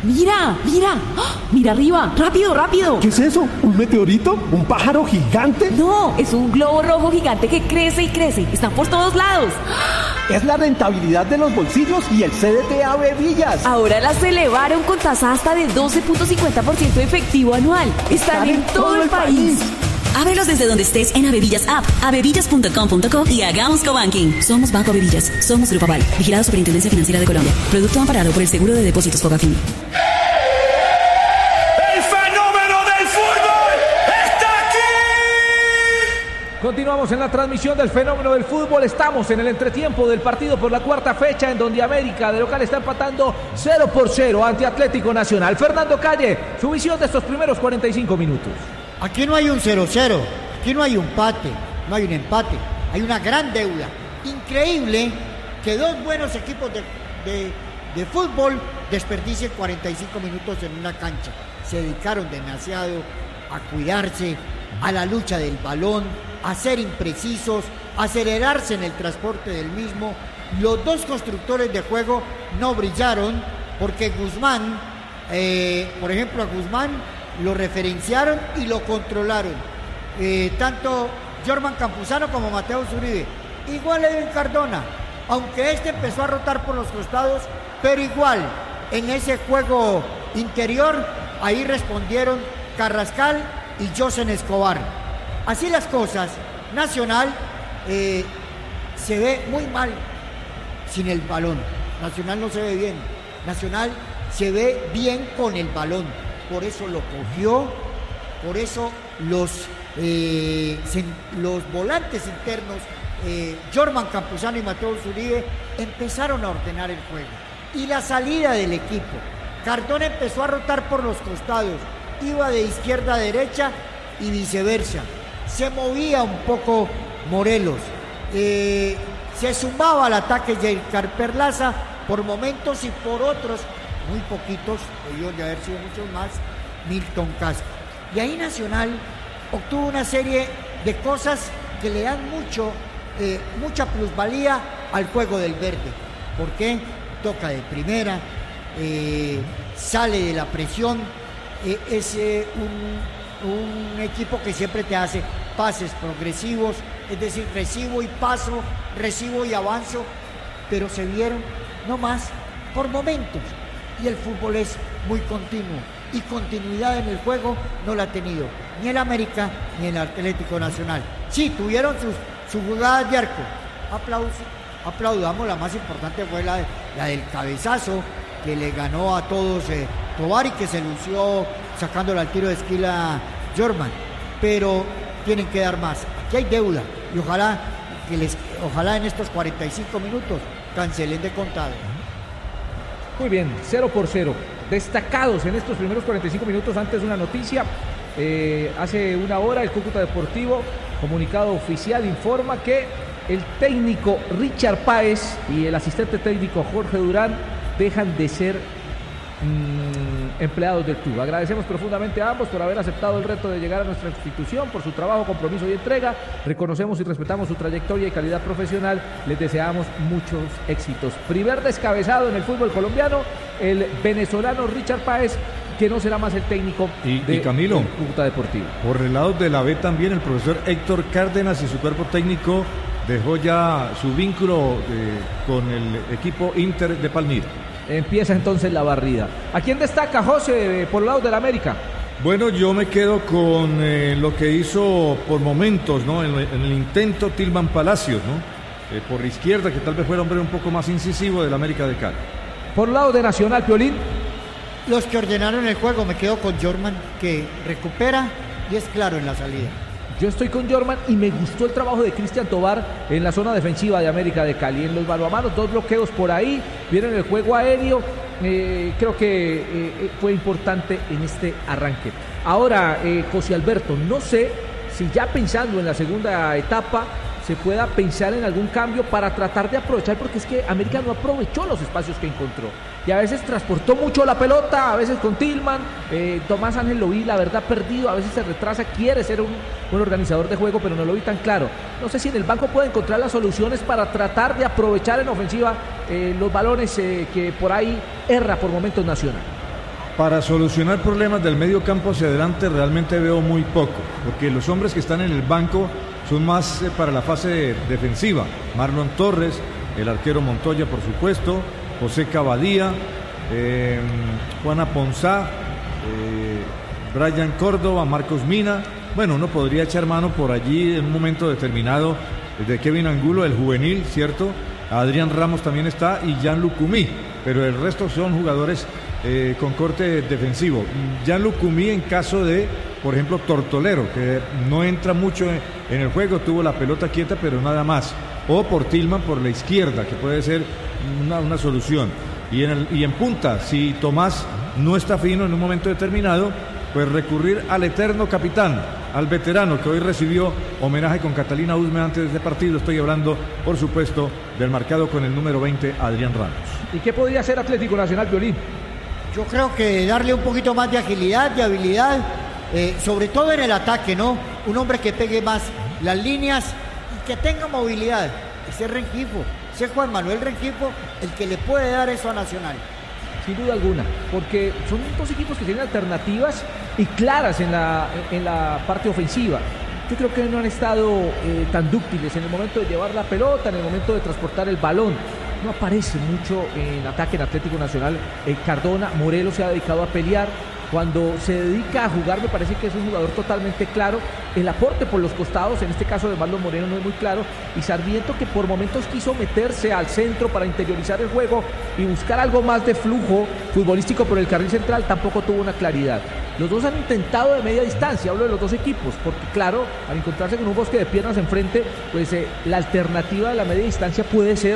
Mira, mira, ¡ah! Mira arriba, rápido, rápido. ¿Qué es eso? ¿Un meteorito? ¿Un pájaro gigante? No, es un globo rojo gigante que crece y crece. Están por todos lados. Es la rentabilidad de los bolsillos y el CDT AB Villas. Ahora las elevaron con tasa hasta de 12.50% efectivo anual. Están en todo el país. Ábrelos desde donde estés en Avevillas App, avevillas.com.co y hagamos cobanking. Somos Banco Avevillas, somos Grupo Aval, vigilado Superintendencia Financiera de Colombia. Producto amparado por el Seguro de Depósitos Fogafín. ¡El fenómeno del fútbol está aquí! Continuamos en la transmisión del fenómeno del fútbol. Estamos en el entretiempo del partido por la cuarta fecha, en donde América de local está empatando 0-0 ante Atlético Nacional. Fernando Calle, su visión de estos primeros 45 minutos. Aquí no hay un 0-0, aquí no hay un empate, hay una gran deuda. Increíble que dos buenos equipos de fútbol desperdicien 45 minutos en una cancha. Se dedicaron demasiado a cuidarse, a la lucha del balón, a ser imprecisos, a acelerarse en el transporte del mismo. Los dos constructores de juego no brillaron porque Guzmán, por ejemplo a Guzmán, lo referenciaron y lo controlaron. Tanto Jorman Campuzano como Mateo Zuribe. Igual Edwin Cardona, aunque este empezó a rotar por los costados, pero igual en ese juego interior, ahí respondieron Carrascal y Josen Escobar. Así las cosas, Nacional se ve muy mal sin el balón. Nacional no se ve bien. Nacional se ve bien con el balón. Por eso lo cogió, por eso los volantes internos, Jorman Campuzano y Mateo Zuribe, empezaron a ordenar el juego. Y la salida del equipo. Cardona empezó a rotar por los costados, iba de izquierda a derecha y viceversa. Se movía un poco Morelos. Se sumaba al ataque Jair Perlaza por momentos y por otros, muy poquitos, debió de haber sido muchos más, Milton Casco. Y ahí Nacional obtuvo una serie de cosas que le dan mucha plusvalía al juego del verde. ¿Por qué? Toca de primera, sale de la presión, es un equipo que siempre te hace pases progresivos, es decir, recibo y paso, recibo y avanzo, pero se vieron no más por momentos. Y el fútbol es muy continuo y continuidad en el juego no la ha tenido ni el América ni el Atlético Nacional. Sí, tuvieron sus jugadas de arco. Aplaudamos, la más importante fue la del cabezazo que le ganó a todos Tovar y que se lució sacándole al tiro de esquina Jorman. Pero tienen que dar más. Aquí hay deuda y ojalá en estos 45 minutos cancelen de contado. Muy bien, 0-0. Destacados en estos primeros 45 minutos. Antes una noticia. Hace una hora el Cúcuta Deportivo, comunicado oficial, informa que el técnico Richard Páez y el asistente técnico Jorge Durán dejan de ser empleados del club. Agradecemos profundamente a ambos por haber aceptado el reto de llegar a nuestra institución, por su trabajo, compromiso y entrega. Reconocemos y respetamos su trayectoria y calidad profesional. Les deseamos muchos éxitos. Primer descabezado en el fútbol colombiano, el venezolano Richard Páez, que no será más el técnico de Camilo, del Cúcuta Deportivo. Por el lado de la B también, el profesor Héctor Cárdenas y su cuerpo técnico dejó ya su vínculo con el equipo Inter de Palmira. Empieza entonces la barrida. ¿A quién destaca, José, por el lado del América? Bueno, yo me quedo con lo que hizo por momentos, ¿no? En el intento Tilman Palacios, ¿no? Por la izquierda, que tal vez fuera un hombre un poco más incisivo del América de Cali. Por el lado de Nacional, Piolín. Los que ordenaron el juego, me quedo con Jorman, que recupera y es claro en la salida. Yo estoy con Jorman y me gustó el trabajo de Cristian Tobar en la zona defensiva de América de Cali. En los mano a mano, 2 bloqueos por ahí, viene el juego aéreo. Creo que fue importante en este arranque. Ahora, José Alberto, no sé si ya pensando en la segunda etapa se pueda pensar en algún cambio para tratar de aprovechar, porque es que América no aprovechó los espacios que encontró y a veces transportó mucho la pelota, a veces con Tillman. Tomás Ángel lo vi, la verdad, perdido, a veces se retrasa, quiere ser un organizador de juego, pero no lo vi tan claro. No sé si en el banco puede encontrar las soluciones para tratar de aprovechar en ofensiva los balones que por ahí erra por momentos Nacional. para solucionar problemas del medio campo hacia adelante realmente veo muy poco, porque los hombres que están en el banco son más para la fase defensiva. Marlon Torres, el arquero Montoya, por supuesto, José Cavadía, Juana Ponzá, Brian Córdoba, Marcos Mina. Bueno, uno podría echar mano por allí en un momento determinado de Kevin Angulo, el juvenil, ¿cierto? Adrián Ramos también está y Jean-Luc Coumí, pero el resto son jugadores con corte defensivo. Jean-Luc Coumí en caso de, por ejemplo, Tortolero, que no entra mucho en el juego, tuvo la pelota quieta, pero nada más. O por Tillman por la izquierda, que puede ser una solución. Y en punta, si Tomás no está fino en un momento determinado, pues recurrir al eterno capitán, al veterano que hoy recibió homenaje con Catalina Usme antes de este partido. Estoy hablando, por supuesto, del marcado con el número 20, Adrián Ramos. ¿Y qué podría hacer Atlético Nacional, Piolín? Yo creo que darle un poquito más de agilidad, de habilidad, sobre todo en el ataque, ¿no? Un hombre que pegue más las líneas y que tenga movilidad. Ese Rengifo, ese Juan Manuel Rengifo, el que le puede dar eso a Nacional. Sin duda alguna, porque son dos equipos que tienen alternativas y claras en la parte ofensiva. Yo creo que no han estado tan dúctiles en el momento de llevar la pelota, en el momento de transportar el balón. No aparece mucho en ataque en Atlético Nacional. Cardona, Morelos se ha dedicado a pelear. Cuando se dedica a jugar me parece que es un jugador totalmente claro. El aporte por los costados, en este caso de Marlon Moreno, no es muy claro. Y Sarmiento, que por momentos quiso meterse al centro para interiorizar el juego y buscar algo más de flujo futbolístico por el carril central, tampoco tuvo una claridad. Los dos han intentado de media distancia, hablo de los dos equipos, porque claro, al encontrarse con un bosque de piernas enfrente, pues la alternativa de la media distancia puede ser,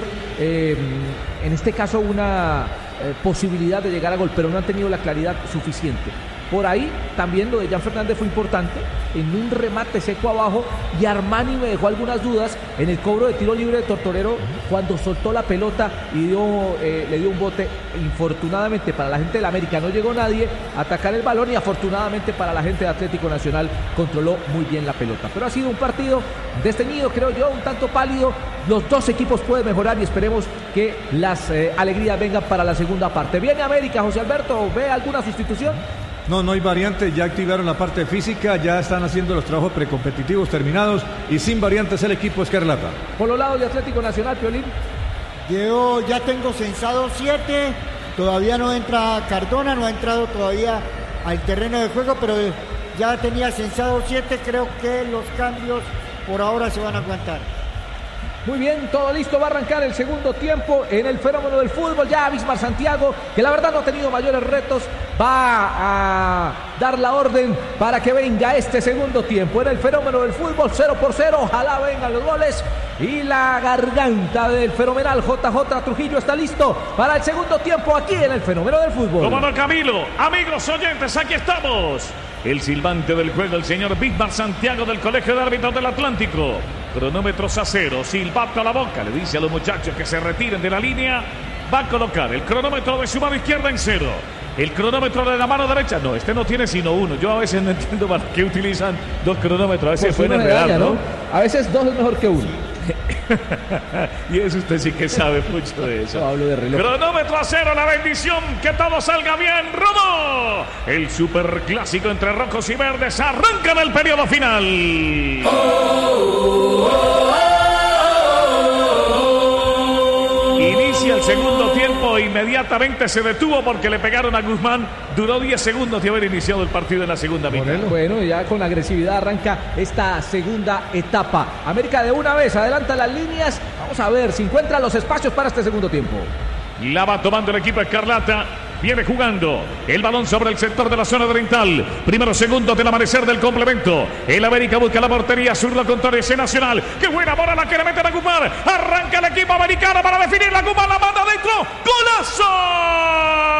en este caso, una posibilidad de llegar a gol, pero no han tenido la claridad suficiente. Por ahí también lo de Jan Fernández fue importante, en un remate seco abajo, y Armani me dejó algunas dudas en el cobro de tiro libre de Tortolero cuando soltó la pelota y le dio un bote. Infortunadamente para la gente del América no llegó nadie a atacar el balón, y afortunadamente para la gente de Atlético Nacional controló muy bien la pelota. Pero ha sido un partido desteñido, creo yo, un tanto pálido. Los dos equipos pueden mejorar y esperemos que las alegrías vengan para la segunda parte. Viene América, José Alberto, ¿ve alguna sustitución? No hay variantes, ya activaron la parte física, ya están haciendo los trabajos precompetitivos terminados y sin variantes el equipo escarlata. Por los lados de Atlético Nacional, Piolín. Yo ya tengo censado 7, todavía no entra Cardona, no ha entrado todavía al terreno de juego, pero ya tenía censado 7, creo que los cambios por ahora se van a aguantar. Muy bien, todo listo, va a arrancar el segundo tiempo en el fenómeno del fútbol. Ya Bismar Santiago, que la verdad no ha tenido mayores retos, va a dar la orden para que venga este segundo tiempo en el fenómeno del fútbol. 0-0, ojalá vengan los goles. Y la garganta del fenomenal JJ Trujillo está listo para el segundo tiempo aquí en el fenómeno del fútbol. Como no, Camilo, amigos oyentes, aquí estamos. El silbante del juego, el señor Bismar Santiago del Colegio de Árbitros del Atlántico. Cronómetros a 0, silbato a la boca, le dice a los muchachos que se retiren de la línea. Va a colocar el cronómetro de su mano izquierda en 0. El cronómetro de la mano derecha, no, este no tiene sino uno. Yo a veces no entiendo para qué utilizan dos cronómetros. A veces pues pueden enredar, ¿no? A veces dos es mejor que uno. Y eso usted sí que sabe mucho de eso. No, hablo de reloj. Cronómetro a 0, la bendición, que todo salga bien. ¡Romo! El superclásico entre rojos y verdes arranca en el periodo final. Inicia el segundo tiempo, inmediatamente se detuvo porque le pegaron a Guzmán. Duró 10 segundos de haber iniciado el partido en la segunda mitad. Bueno, ya con agresividad arranca esta segunda etapa. América de una vez adelanta las líneas. Vamos a ver si encuentra los espacios para este segundo tiempo. La va tomando el equipo escarlata. Viene jugando el balón sobre el sector de la zona oriental. Primeros segundos del amanecer del complemento. El América busca la portería. Zurdo con Torres Nacional. ¡Qué buena bola la que le meten a Guzmán! Arranca el equipo americano para definir la Guzmán. La manda adentro. ¡Golazo!